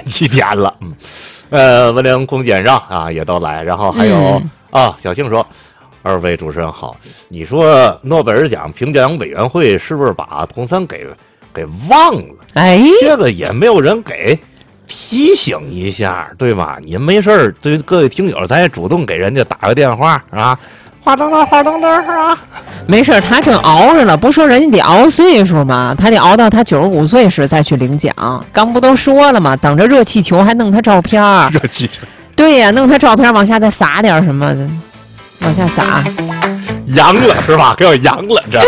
7天了。文良空先生啊也都来，然后还有小庆说。2位主持人好，你说诺贝尔奖评奖委员会是不是把童三给忘了？ 哎， 这个也没有人给提醒一下，对吧？您没事儿，对各位听友，咱也主动给人家打个电话啊，花灯啊， 没事，他正熬着了，不说人家得熬岁数吗？他得熬到他95岁时再去领奖。刚不都说了吗？等着热气球还弄他照片， 热气球， 对呀，弄他照片往下再撒点什么的。往下撒， 扬了是吧？给我扬了这。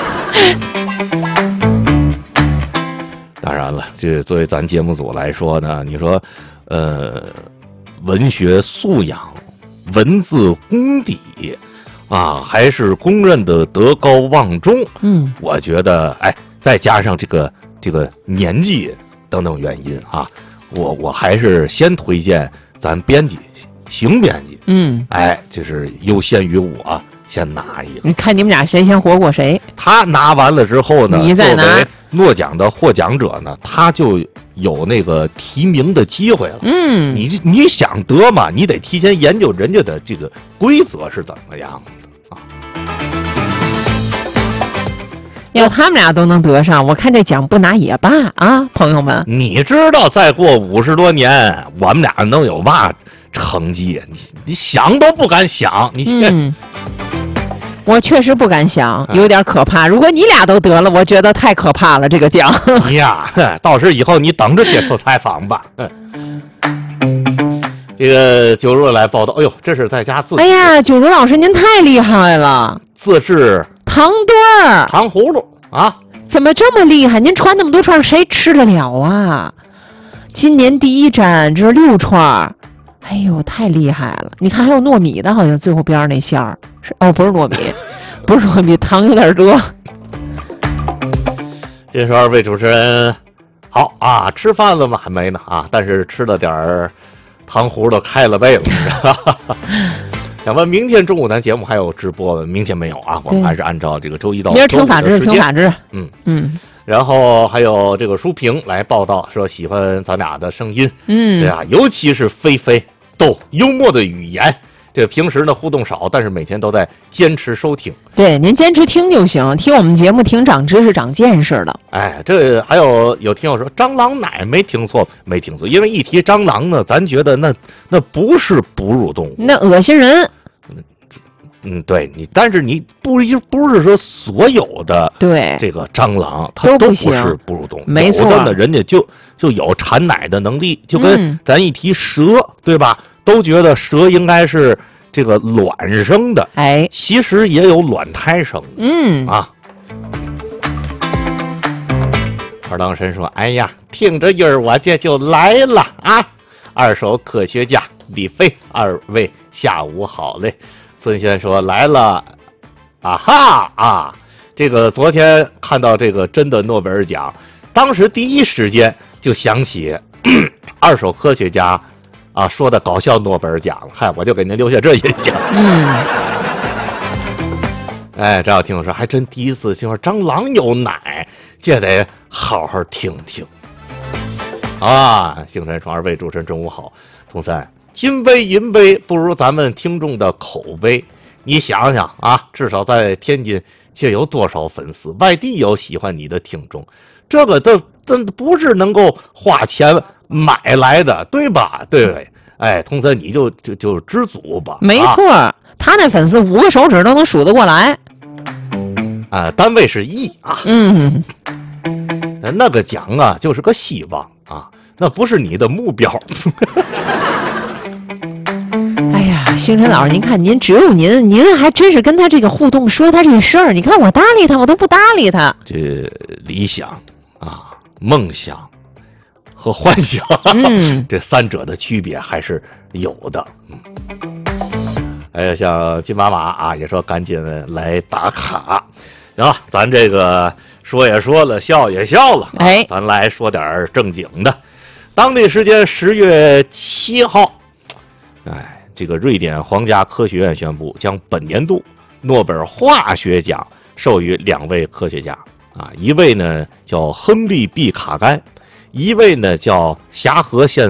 当然了，这作为咱节目组来说呢，你说，文学素养、文字功底啊，还是公认的德高望重。我觉得，再加上这个年纪等等原因啊，我还是先推荐咱编辑。邢编辑，就是优先于我先拿一个。 你看你们俩谁先活过谁？ 他拿完了之后呢， 你再拿。 作为诺奖的获奖者呢，他就有那个提名的机会了。你想得嘛，你得提前研究人家的这个规则是怎么样的啊。 要他们俩都能得上，我看这奖不拿也罢啊，朋友们。 你知道，再过50多年，我们俩能有嘛成绩？你想都不敢想。 我确实不敢想，有点可怕。如果你俩都得了，我觉得太可怕了。这个奖， 呀，到时以后你等着接受采访吧。这个九如来报道，哎呦，这是在家自制。 哎呀，九如老师您太厉害了， 自制糖墩儿、 糖葫芦啊， 怎么这么厉害？您传那么多串，谁吃得了啊？今年第一站这是6串。哎呦，太厉害了！你看还有糯米的，好像最后边那馅儿是不是糯米，不是糯米，糖有点多。 这是2位主持人好啊，吃饭了吗？还没呢啊，但是吃了点糖葫芦开了胃了。想问明天中午咱节目还有直播吗？明天没有啊，我们还是按照这个周一到周五的时间。 听法制。 然后还有这个书评来报道说喜欢咱俩的声音，对啊，尤其是菲菲逗幽默的语言，这平时呢互动少，但是每天都在坚持收听。 对，您坚持听就行，听我们节目挺长知识、长见识的。 这还有听友说蟑螂奶没听错，因为一提蟑螂呢，咱觉得那不是哺乳动物， 那恶心人。 对你，但是你不是说所有的对这个蟑螂它都不是哺乳动物， 没错， 有的呢人家就有产奶的能力，就跟咱一提蛇，对吧？都觉得蛇应该是这个卵生的，其实也有卵胎生的，二郎神说：“哎呀，听着音儿我这就来了啊！二手科学家李飞，2位下午好嘞。”孙先说来了，这个昨天看到这个真的诺贝尔奖，当时第一时间就想起二手科学家说的搞笑诺贝尔奖了，我就给您留下这印象。张小听说还真第一次听说蟑螂有奶，这得好好听听星辰说2位主持人中午好，童三。金杯银杯不如咱们听众的口碑，你想想至少在天津却有多少粉丝，外地有喜欢你的听众，这个都真不是能够花钱买来的，对吧？对，童三你就知足吧。 没错，他那粉丝5个手指都能数得过来。 单位是亿那个奖就是个希望那不是你的目标。 星辰老师，您看只有您还真是跟他这个互动，说他这事儿，你看我搭理他，我都不搭理他。 这理想梦想和幻想，这3者的区别还是有的。像金妈妈也说赶紧来打卡，行，咱这个说也说了，笑也笑了，咱来说点正经的。当地时间10月7号，这个瑞典皇家科学院宣布将本年度诺贝尔化学奖授予2位科学家一位呢叫亨利 ·B· 卡甘，一位呢叫霞河县